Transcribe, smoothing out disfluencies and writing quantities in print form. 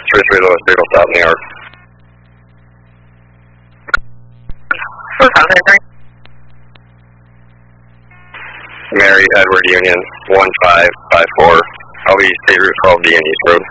33 Louis, Signal South New York. Mary Edward Union 1554. I'll be State Route 12D in East Road.